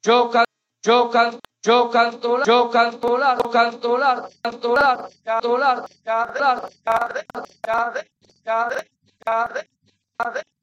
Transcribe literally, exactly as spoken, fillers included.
Yo canto, yo canto, yo canto, yo canto, la, yo canto, la, canto, la, canto, la, canto, la, canto, la, canto, la, canto, la,